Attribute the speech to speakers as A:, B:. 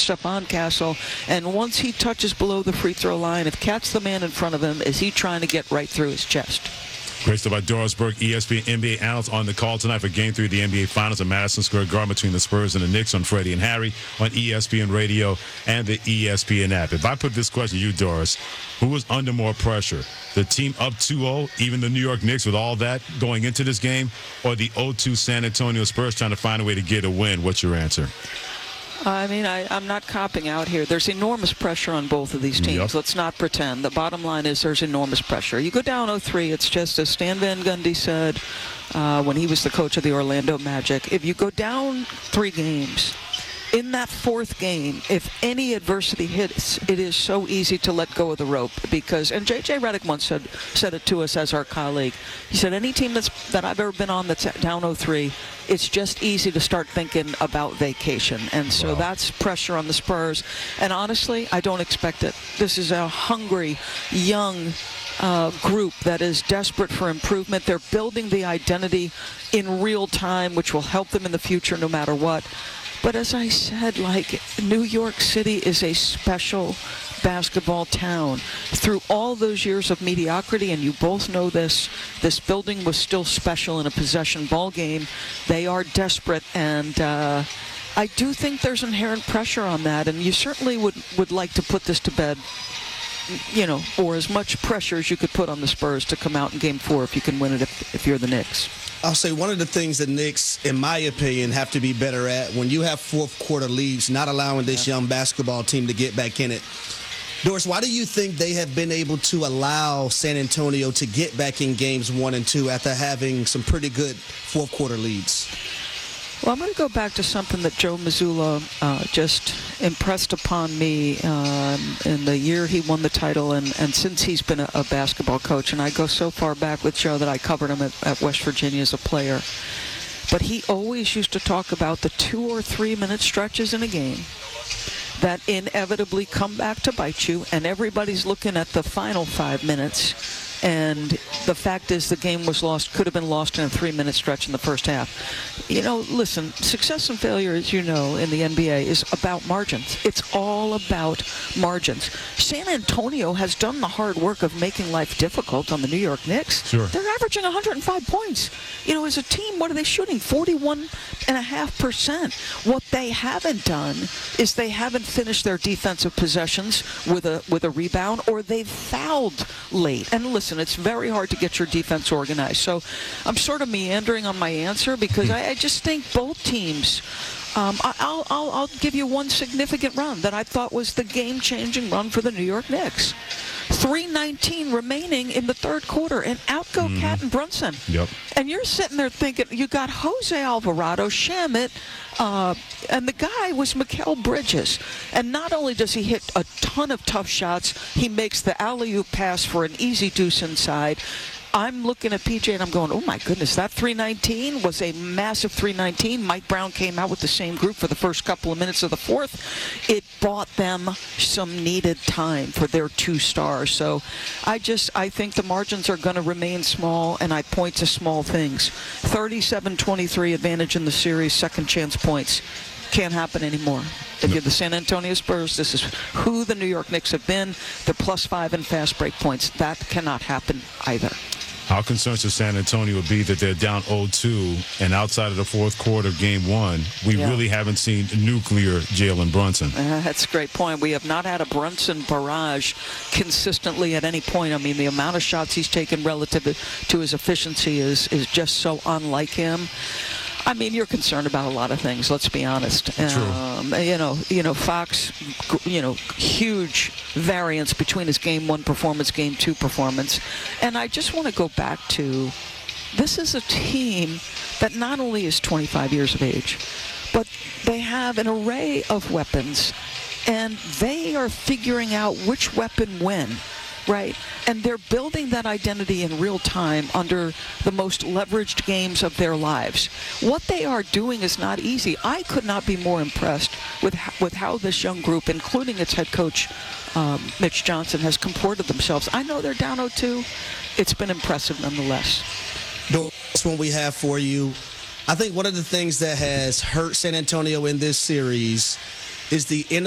A: Stephon Castle, and once he touches below the free throw line, if Cat's the man in front of him, is he trying to get right through his chest?
B: Great stuff by Doris Burke, ESPN NBA analyst, on the call tonight for Game 3 of the NBA Finals at Madison Square Garden between the Spurs and the Knicks on Freddie and Harry on ESPN Radio and the ESPN app. If I put this question to you, Doris, who was under more pressure? The team up 2-0, even the New York Knicks with all that going into this game, or the 0-2 San Antonio Spurs trying to find a way to get a win? What's your answer?
A: I mean, I'm not copping out here. There's enormous pressure on both of these teams.
B: Yep.
A: Let's not pretend. The bottom line is there's enormous pressure. You go down 0-3, it's just as Stan Van Gundy said when he was the coach of the Orlando Magic. If you go down 3 games, in that 4th game, if any adversity hits, it is so easy to let go of the rope because, and J.J. Redick once said it to us as our colleague. He said, any team that I've ever been on that's down 0-3, it's just easy to start thinking about vacation. And so that's pressure on the Spurs. And honestly, I don't expect it. This is a hungry, young group that is desperate for improvement. They're building the identity in real time, which will help them in the future no matter what. But as I said, like, New York City is a special basketball town. Through all those years of mediocrity, and you both know this building was still special in a possession ball game. They are desperate, and I do think there's inherent pressure on that, and you certainly would like to put this to bed, you know, or as much pressure as you could put on the Spurs to come out in Game 4 if you can win it if you're the Knicks.
C: I'll say one of the things the Knicks, in my opinion, have to be better at, when you have fourth quarter leads, not allowing this young basketball team to get back in it. Doris, why do you think they have been able to allow San Antonio to get back in games 1 and 2 after having some pretty good fourth quarter leads?
A: Well, I'm going to go back to something that Joe Mazzulla just impressed upon me in the year he won the title and since he's been a basketball coach. And I go so far back with Joe that I covered him at West Virginia as a player. But he always used to talk about the 2 or 3 minute stretches in a game that inevitably come back to bite you, and everybody's looking at the final 5 minutes. And the fact is the game was lost, could have been lost in a 3-minute stretch in the first half. You know, listen, success and failure, as you know, in the NBA is about margins. It's all about margins. San Antonio has done the hard work of making life difficult on the New York Knicks.
B: Sure.
A: They're averaging 105 points. You know, as a team, what are they shooting? 41.5%. What they haven't done is they haven't finished their defensive possessions with a rebound, or they've fouled late. And listen, it's very hard to get your defense organized. So I'm sort of meandering on my answer because I just think both teams. I'll give you one significant run that I thought was the game-changing run for the New York Knicks. 3:19 remaining in the third quarter, and out go Cat and Brunson.
B: Yep.
A: And you're sitting there thinking, you got Jose Alvarado, Shamet, and the guy was Mikal Bridges. And not only does he hit a ton of tough shots, he makes the alley-oop pass for an easy deuce inside. I'm looking at PJ and I'm going, oh my goodness, that 3:19 was a massive 3:19. Mike Brown came out with the same group for the first couple of minutes of the fourth. It bought them some needed time for their 2 stars. So I think the margins are going to remain small, and I point to small things. 37-23 advantage in the series, second chance points. Can't happen anymore. If you're the San Antonio Spurs, this is who the New York Knicks have been. They're +5 in fast break points. That cannot happen either.
B: How concerned should San Antonio be that they're down 0-2, and outside of the fourth quarter of Game 1, we really haven't seen nuclear Jalen Brunson?
A: That's a great point. We have not had a Brunson barrage consistently at any point. I mean, the amount of shots he's taken relative to his efficiency is just so unlike him. I mean, you're concerned about a lot of things, let's be honest.
B: True.
A: You know, Fox, huge variance between his Game 1 performance, Game 2 performance. And I just want to go back to, this is a team that not only is 25 years of age, but they have an array of weapons, and they are figuring out which weapon when. Right, and they're building that identity in real time under the most leveraged games of their lives. What they are doing is not easy. I could not be more impressed with how this young group, including its head coach, Mitch Johnson, has comported themselves. I know they're down 0-2. It's been impressive nonetheless.
C: That's what we have for you. I think one of the things that has hurt San Antonio in this series is the